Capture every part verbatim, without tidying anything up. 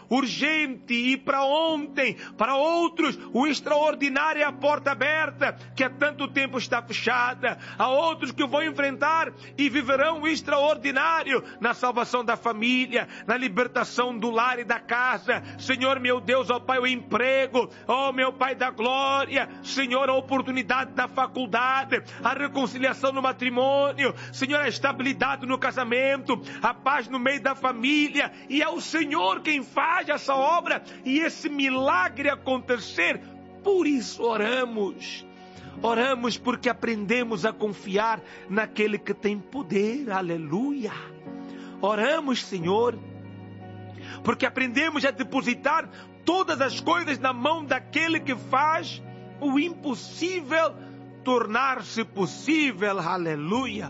urgente e para ontem. Para outros, o extraordinário é a porta aberta, que há tanto tempo está fechada. Há outros que vão enfrentar e viverão o extraordinário na salvação da família, na libertação do lar e da casa. Senhor, meu Deus, ó Pai, o emprego, ó meu Pai da glória, Senhor, a oportunidade da faculdade, a reconciliação no matrimônio, Senhor, a estabilidade no casamento, a paz no meio da família. E é o Senhor quem faz essa obra e esse milagre acontecer. Por isso oramos. Oramos porque aprendemos a confiar naquele que tem poder. Aleluia. Oramos, Senhor, porque aprendemos a depositar todas as coisas na mão daquele que faz o impossível tornar-se possível. Aleluia.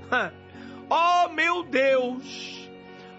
Oh meu Deus,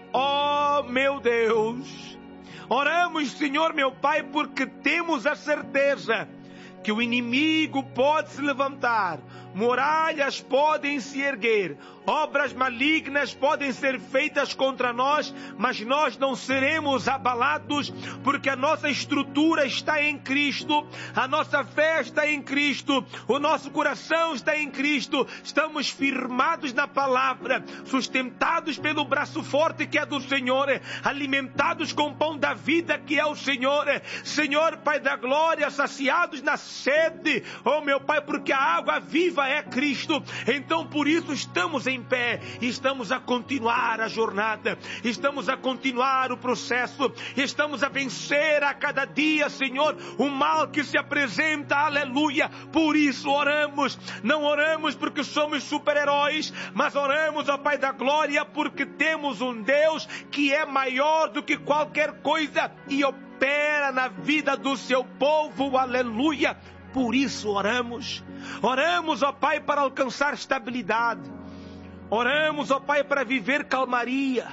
oh meu Deus, oramos, Senhor meu Pai, porque temos a certeza que o inimigo pode se levantar, muralhas podem se erguer, obras malignas podem ser feitas contra nós, mas nós não seremos abalados, porque a nossa estrutura está em Cristo, a nossa fé está em Cristo, o nosso coração está em Cristo, estamos firmados na palavra, sustentados pelo braço forte que é do Senhor, alimentados com o pão da vida que é o Senhor. Senhor, Pai da glória, saciados na sede, oh meu Pai, porque a água viva é Cristo. Então por isso estamos em pé, estamos a continuar a jornada, estamos a continuar o processo, estamos a vencer a cada dia, Senhor, o mal que se apresenta. Aleluia. Por isso oramos, não oramos porque somos super-heróis, mas oramos, ó Pai da glória, porque temos um Deus que é maior do que qualquer coisa e opera na vida do seu povo. Aleluia. Por isso oramos. Oramos, ó Pai, para alcançar estabilidade. Oramos, ó Pai, para viver calmaria.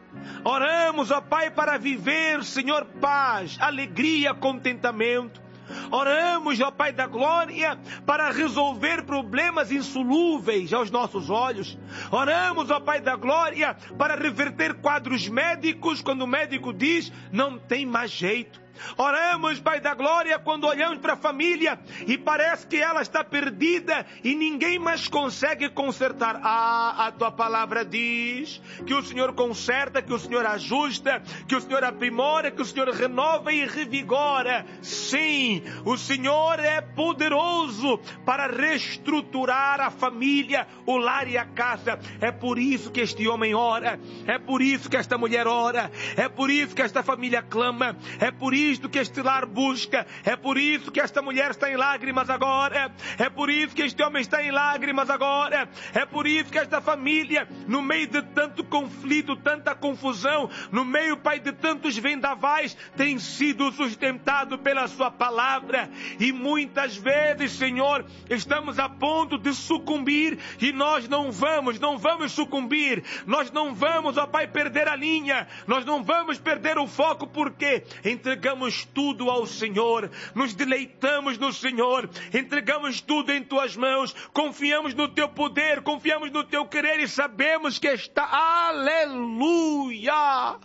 Oramos, ó Pai, para viver, Senhor, paz, alegria, contentamento. Oramos, ó Pai da glória, para resolver problemas insolúveis aos nossos olhos. Oramos, ó Pai da glória, para reverter quadros médicos quando o médico diz não tem mais jeito. Oramos, Pai da glória, quando olhamos para a família e parece que ela está perdida e ninguém mais consegue consertar. Ah, a tua palavra diz que o Senhor conserta, que o Senhor ajusta, que o Senhor aprimora, que o Senhor renova e revigora. Sim, o Senhor é poderoso para reestruturar a família, o lar e a casa. É por isso que este homem ora, é por isso que esta mulher ora, é por isso que esta família clama, é por isso isto que este lar busca, é por isso que esta mulher está em lágrimas agora, é por isso que este homem está em lágrimas agora, é por isso que esta família, no meio de tanto conflito, tanta confusão, no meio, Pai, de tantos vendavais, tem sido sustentado pela sua palavra. E muitas vezes, Senhor, estamos a ponto de sucumbir e nós não vamos, não vamos sucumbir, nós não vamos, ó Pai, perder a linha, nós não vamos perder o foco, porque entregamos tudo ao Senhor, nos deleitamos no Senhor, entregamos tudo em tuas mãos, confiamos no teu poder, confiamos no teu querer e sabemos que está. Aleluia!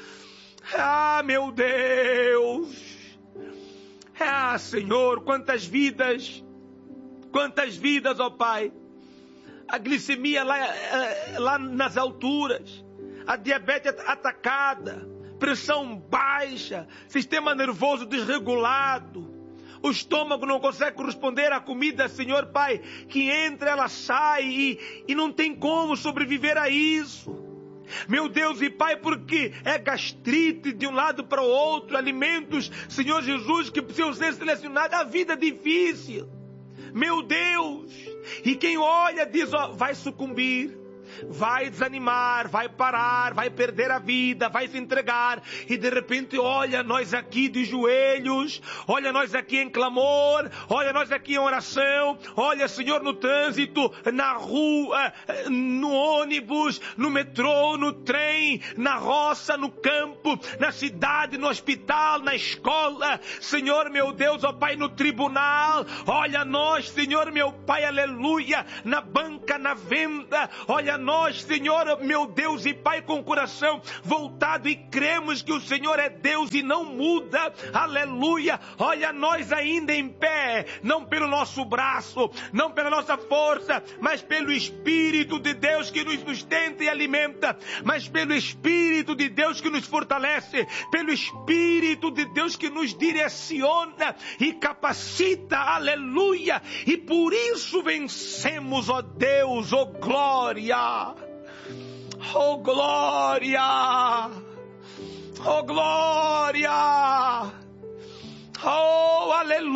Ah, meu Deus! Ah, Senhor, quantas vidas, quantas vidas, ó Pai, a glicemia lá, lá nas alturas, a diabetes atacada, pressão baixa, sistema nervoso desregulado, o estômago não consegue corresponder à comida, Senhor Pai, que entra, ela sai e, e não tem como sobreviver a isso. Meu Deus e Pai, porque é gastrite de um lado para o outro, alimentos, Senhor Jesus, que precisam ser selecionados, a vida é difícil. Meu Deus, e quem olha diz, ó, vai sucumbir, vai desanimar, vai parar, vai perder a vida, vai se entregar, e de repente olha nós aqui de joelhos, olha nós aqui em clamor, olha nós aqui em oração, olha, Senhor, no trânsito, na rua, no ônibus, no metrô, no trem, na roça, no campo, na cidade, no hospital, na escola, Senhor meu Deus, ó Pai, no tribunal, olha nós, Senhor meu Pai, aleluia, na banca, na venda, olha nós, Senhor, meu Deus e Pai, com o coração voltado e cremos que o Senhor é Deus e não muda. Aleluia. Olha nós ainda em pé, não pelo nosso braço, não pela nossa força, mas pelo Espírito de Deus que nos sustenta e alimenta, mas pelo Espírito de Deus que nos fortalece, pelo Espírito de Deus que nos direciona e capacita. Aleluia. E por isso vencemos, ó Deus, ó glória, ó glória, ó glória, oh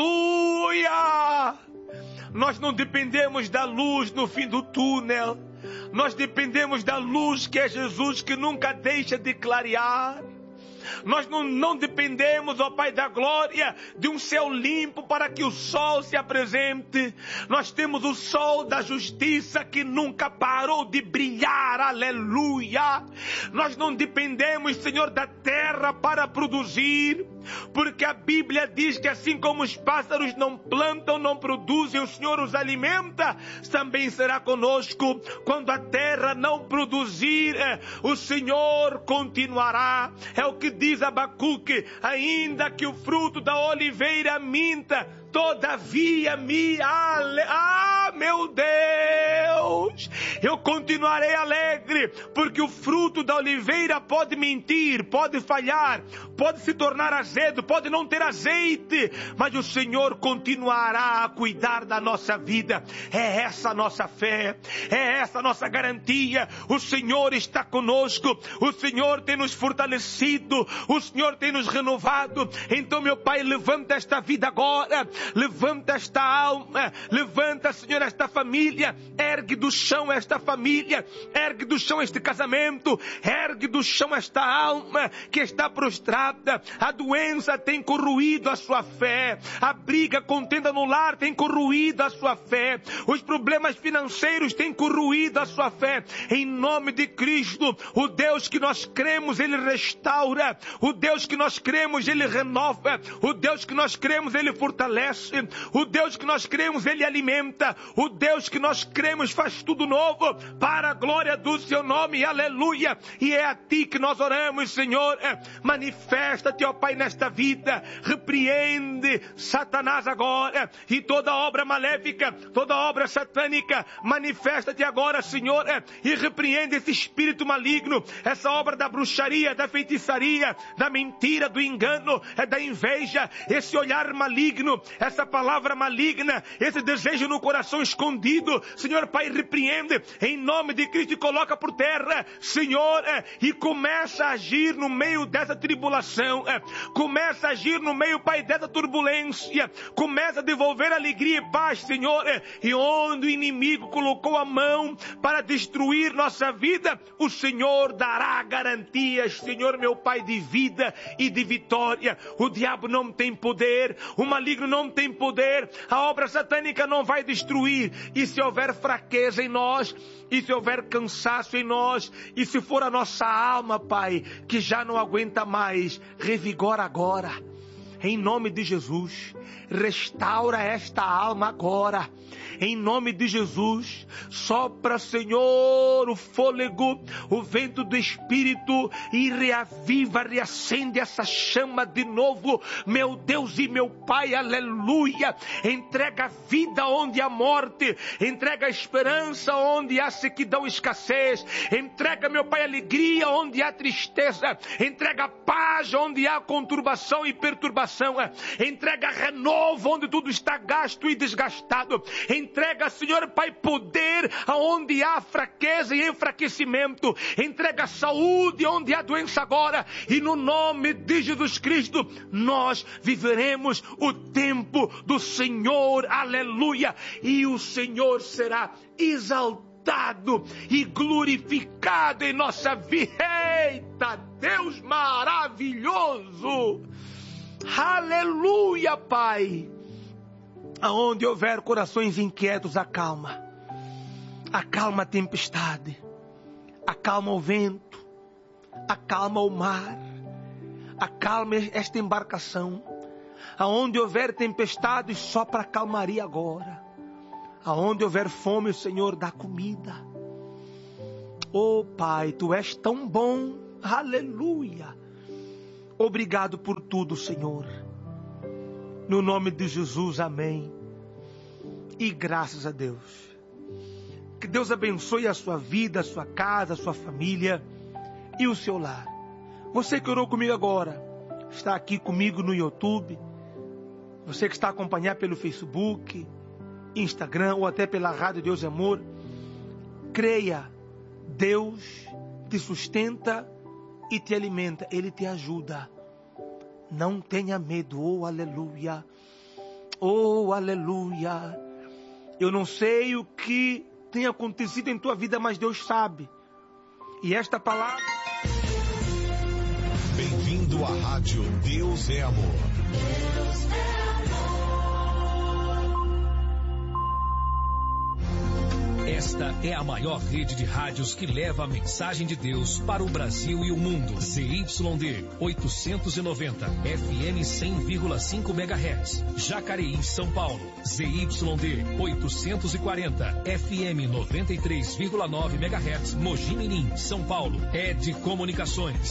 aleluia. Nós não dependemos da luz no fim do túnel, nós dependemos da luz que é Jesus, que nunca deixa de clarear. Nós não, não dependemos, ó Pai da glória, de um céu limpo para que o sol se apresente. Nós temos o sol da justiça que nunca parou de brilhar, aleluia. Nós não dependemos, Senhor, da terra para produzir, porque a Bíblia diz que assim como os pássaros não plantam, não produzem, o Senhor os alimenta, também será conosco. Quando a terra não produzir, o Senhor continuará. É o que diz Abacuque: ainda que o fruto da oliveira minta, todavia me ale... Ah, meu Deus! Eu continuarei alegre, porque o fruto da oliveira pode mentir, pode falhar, pode se tornar azedo, pode não ter azeite, mas o Senhor continuará a cuidar da nossa vida. É essa a nossa fé, é essa a nossa garantia. O Senhor está conosco, o Senhor tem nos fortalecido, o Senhor tem nos renovado. Então, meu Pai, levanta esta vida agora, levanta esta alma, levanta, Senhor, esta família, ergue do chão esta família, ergue do chão este casamento, ergue do chão esta alma que está prostrada. A doença tem corroído a sua fé, a briga, contenda no lar tem corroído a sua fé, os problemas financeiros têm corroído a sua fé. Em nome de Cristo, o Deus que nós cremos, Ele restaura, o Deus que nós cremos, Ele renova, o Deus que nós cremos, Ele fortalece, o Deus que nós cremos, Ele alimenta, o Deus que nós cremos faz tudo novo, para a glória do seu nome, aleluia. E é a Ti que nós oramos, Senhor. Manifesta-te, ó Pai, nesta vida, repreende Satanás agora, e toda obra maléfica, toda obra satânica, manifesta-te agora, Senhor, e repreende esse espírito maligno, essa obra da bruxaria, da feitiçaria, da mentira, do engano, da inveja, esse olhar maligno, essa palavra maligna, esse desejo no coração escondido, Senhor Pai, repreende em nome de Cristo e coloca por terra, Senhor, e começa a agir no meio dessa tribulação, começa a agir no meio, Pai, dessa turbulência, começa a devolver alegria e paz, Senhor, e onde o inimigo colocou a mão para destruir nossa vida, o Senhor dará garantias, Senhor meu Pai, de vida e de vitória. O diabo não tem poder, o maligno não tem poder, a obra satânica não vai destruir. E se houver fraqueza em nós, e se houver cansaço em nós, e se for a nossa alma, Pai, que já não aguenta mais, revigora agora, em nome de Jesus. Restaura esta alma agora, em nome de Jesus. Sopra, Senhor, o fôlego, o vento do Espírito, e reaviva, reacende essa chama de novo, meu Deus e meu Pai, aleluia. Entrega a vida onde há morte, entrega a esperança onde há sequidão e escassez, entrega, meu Pai, alegria onde há tristeza, entrega paz onde há conturbação e perturbação, entrega renovo onde tudo está gasto e desgastado, entrega, Senhor Pai, poder aonde há fraqueza e enfraquecimento, entrega saúde onde há doença agora, e no nome de Jesus Cristo nós viveremos o tempo do Senhor, aleluia, e o Senhor será exaltado e glorificado em nossa vida. Eita Deus maravilhoso, aleluia, Pai. Aonde houver corações inquietos, acalma, acalma a tempestade, acalma o vento, acalma o mar, acalma esta embarcação. Aonde houver tempestade, sopra a calmaria agora. Aonde houver fome, o Senhor dá comida. Oh Pai, Tu és tão bom. Aleluia. Obrigado por tudo, Senhor. No nome de Jesus, amém. E graças a Deus. Que Deus abençoe a sua vida, a sua casa, a sua família e o seu lar. Você que orou comigo agora, está aqui comigo no YouTube. Você que está acompanhando pelo Facebook, Instagram ou até pela Rádio Deus é Amor. Creia, Deus te sustenta e te alimenta. Ele te ajuda. Não tenha medo. Oh, aleluia. Oh, aleluia. Eu não sei o que tem acontecido em tua vida, mas Deus sabe. E esta palavra... Bem-vindo à Rádio Deus é Amor. Deus é Esta é a maior rede de rádios que leva a mensagem de Deus para o Brasil e o mundo. Z Y D oitocentos e noventa, F M cem vírgula cinco megahertz. Jacareí, São Paulo. Z Y D oitocentos e quarenta, F M noventa e três vírgula nove megahertz. Mogi Mirim, São Paulo. Ed Comunicações.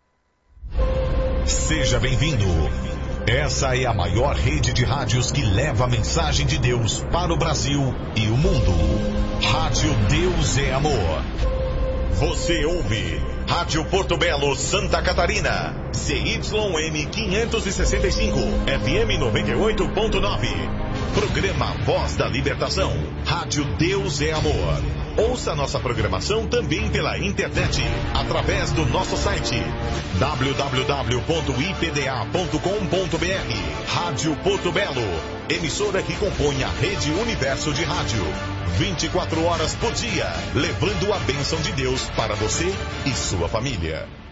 Seja bem-vindo. Essa é a maior rede de rádios que leva a mensagem de Deus para o Brasil e o mundo. Rádio Deus é Amor. Você ouve Rádio Porto Belo, Santa Catarina. Z Y M quinhentos e sessenta e cinco, F M noventa e oito ponto nove. Programa Voz da Libertação. Rádio Deus é Amor. Ouça nossa programação também pela internet, através do nosso site w w w ponto i p d a ponto com ponto b r. Rádio Porto Belo, emissora que compõe a Rede Universo de Rádio. vinte e quatro horas por dia, levando a bênção de Deus para você e sua família.